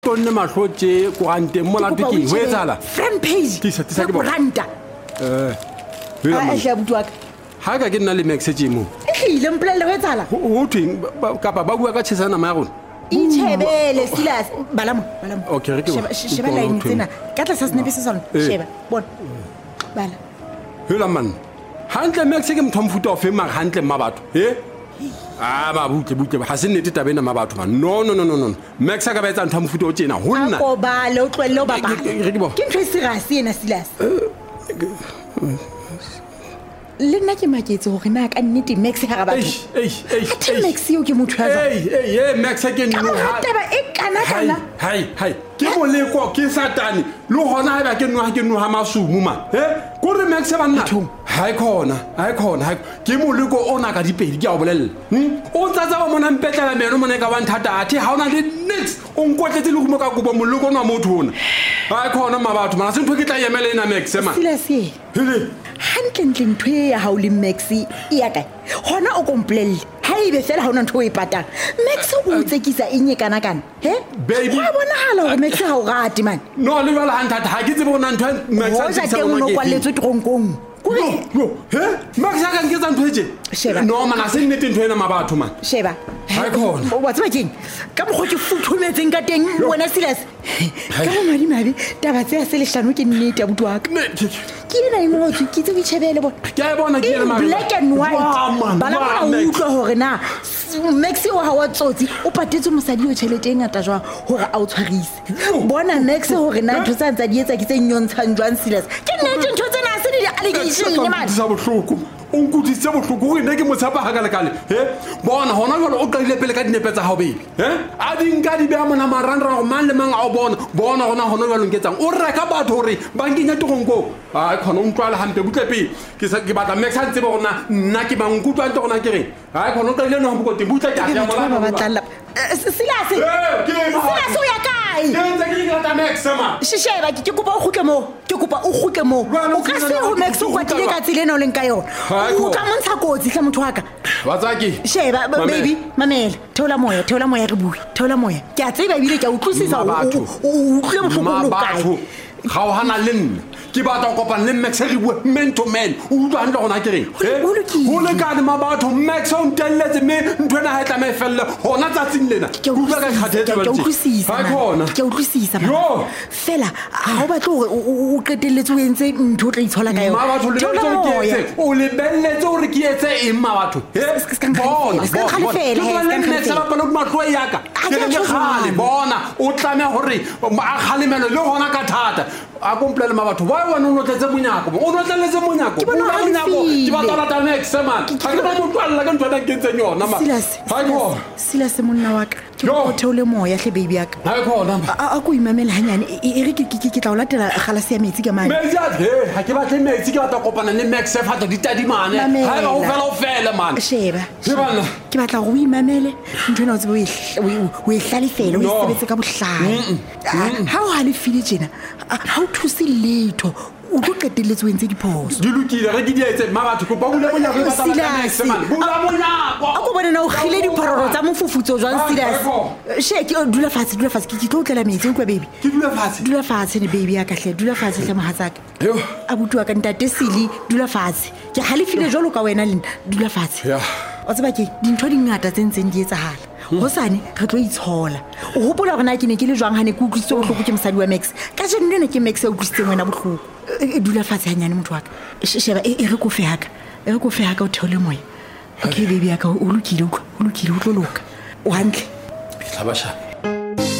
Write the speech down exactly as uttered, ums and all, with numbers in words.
Tonne mahlotse ko ante mola tiki ho etsala front page tisa tisa ke bona branda eh a hla butwa ka ha ka ke nna le message mo e hlile mpolelle ho etsala ho thweng kapa ba bua ka tshesana ma rona itshebele Silas balamo balamo okay re ke sheba sheba line tsena ka tla sa snepe se sona sheba bona bala hela man hantle message ke mthomfuta o fe ma hantle ma batho eh ah ba butle butle ha se nnete tabena ma batho man no no no no no max ka ba etsa ntho mofuta o tjena ho nna ko ba le o tlwelle o baba ke ntho e serious ena Silas le nna ke maketse hore na ka nnete max ha ga batho ei ei ei max yo ke motho ya ei ei ei max ke nno ha taba e kana kana hai hai ke moleko ke satani lo hona ha ba ke nno ha ke nno ha masumu ma he ko re max ba nna hai khona hai khona hai ke moleko ona ka dipedi ke a bolella hm o tsatsa ba mona mpetlela meno mona ka ba nthata athi ha ona le next o nkotletse le go mo ka go ba moleko ona motho ona hai khona ma batho mana se ntho ke tla yemela ena max ma Silas hele hantle ntle ntho ya ha o le max e ya kae hona o komplelle ha ibe fela ha ona ntho o e patang max o tsekisa enye kana kana he baby wa bona hala hore max ha o rate man no le bala hanthata ha ke tsebe bona ntho max a tsekisa mo ke kwalletswe tronkong Kuri yo he max ka ngeza ntho etse sheba no mana se nnete ntho ena ma batho man sheba ha khona wa tseba keng ka mo go ke futhumetseng ka teng wena Silas ka mo madi madi taba tse a se le hlano ke nnete ya butu wa ka ke ena e ngotse ke tse ditshebele bona ke a bona ke ena ma black and white bala ba utlwa hore na max o ha wa tsotsi o patetse mosadi yo tšhelete e ngata jwa hore a o tshwarise bona max hore na ntho tsa ntsa di etsa ke tse nyontshang jwang Silas ke nnete ntho tsena se di allegation ne man sa bohloko o nkutitse bohloko re ne ke motsapa ha ka le kale he bona hona jalo o qadile pele ka dinepe tsa hao bebe he a di nka di beha mona marandra go mang le mang a o bona bona hona hona jalo nketsang o reka batho hore ba nkenya togonko a khona o ntlwala hampe butle pe ke sa ke batla max a tsebe gona nna ke bang nkutwa ntse gona ke re a khona o qadile no go te butle ka ya mona ba batla Silas Silas o ya kae ke ntse ke ngata max ma shisheba ke kopa o khutle mo ke kopa o khutle mo o ka se ho max o kwatile ka tsile no leng ka yona o ka montsha kotsi hle motho wa ka batsaki sheba baby mamela theola moya theola moya re bue theola moya ke a tseba bile ke a utlwisisa o utlwe mohloko lo kae ga o hana le nna ke batla go kopana le max re bue man to man o utlwa hantle gona ke reng ho le ka le ma batho max o ntelletse me ntwena ha tla me felle hona tsatsing lena ke utlwisisa ha khona ke utlwisisa fela ha o batla hore o qetelletse o entse ntho o tla itshola ka yona ma batho le batho ke etse o le belletse hore ke etse eng ma batho he bona bona max ba palo ma tlo ya ka ke re khale bona o tlame hore a khalemelo le hona ka thata a komplele ma batho ba wena o notletse monyako o notletse monyako o na monyako ke ba tla ta max man ha ke ba motlwalla ka ntwana ke ntse nyona ma ha go Silas monna wa ka ke o theole moya hle baby ya ka ha khona a go imamela hanyane e re ke ke tla o latela galase ya metsi ka mane metsi a he ha ke batle metsi ke batla kopana le max fa tla ditadimane ha ba o fela o fela man sheba shebana ke batla go imamele ntwana o tsebe o e hlalefela o sebetse ka bohlale ha o ha le file jena ha o thuse letho o go qetelletse o entse diphoso di lokile re ke di etse ma batho kopa bule monyako ba tla max man bula monyako a go bona na o khile diphororo tsa mofufutso jwang Silas she ke dula fatshe dula fatshe ke tlo tlela metsi o kwa baby ke dula fatshe dula fatshe ne baby ya ka hle dula fatshe hle mohatsaka yo a butua ka ntate Sili dula fatshe ke halefile jolo ka wena le dula fatshe ya o tseba ke dintho di ngata tse ntseng di etsahala hosane re tlo itshola o hopola gore na ke ne ke le jwang ha ne ke utlwisitse bohloko ke mosadi wa max ka jeno nne ke max a utlwisitseng wena bohloko e dula fatshe hanyane motho wa ka sheba e re kofe haka e re kofe haka o theole moya okay baby ya ka o lokile o lokile o tlo loka o hantle tlhabasha